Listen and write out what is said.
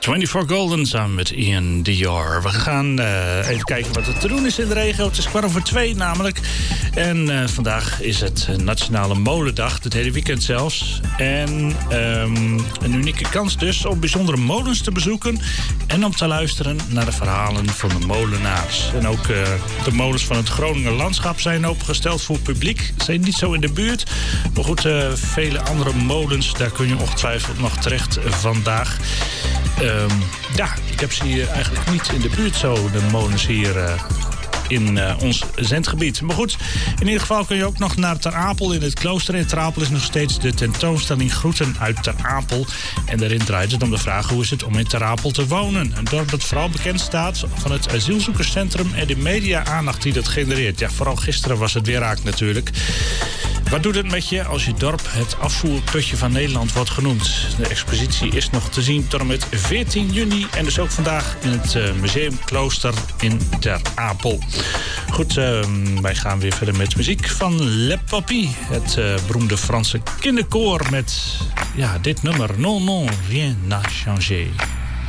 24 Golden samen met Ian Dior. We gaan even kijken wat er te doen is in de regio. Het is 2:15 namelijk. En vandaag is het Nationale Molendag, het hele weekend zelfs. En een unieke kans dus om bijzondere molens te bezoeken en om te luisteren naar de verhalen van de molenaars. En ook de molens van het Groninger landschap zijn opengesteld voor publiek. Zijn niet zo in de buurt. Maar goed, vele andere molens, daar kun je ongetwijfeld nog terecht vandaag. Ik heb ze hier eigenlijk niet in de buurt zo, de molens hier in ons zendgebied. Maar goed, in ieder geval kun je ook nog naar Ter Apel in het klooster. In Ter Apel is nog steeds de tentoonstelling Groeten uit Ter Apel. En daarin draait het om de vraag hoe is het om in Ter Apel te wonen. Een dorp dat vooral bekend staat van het asielzoekerscentrum en de media-aandacht die dat genereert. Ja, vooral gisteren was het weer raak natuurlijk. Wat doet het met je als je dorp het afvoerputje van Nederland wordt genoemd? De expositie is nog te zien tot en met 14 juni. En dus ook vandaag in het Museum Klooster in Ter Apel. Goed, wij gaan weer verder met muziek van Le Papy. Het beroemde Franse kinderkoor met dit nummer. Non, non, rien n'a changé.